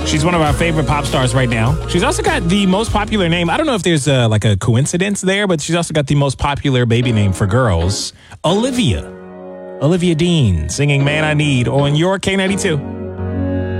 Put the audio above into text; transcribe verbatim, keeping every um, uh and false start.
She's one of our favorite pop stars right now. She's also got the most popular name. I don't know if there's a, like a coincidence there, but she's also got the most popular baby name for girls, Olivia. Olivia Dean singing Man I Need on your K ninety-two.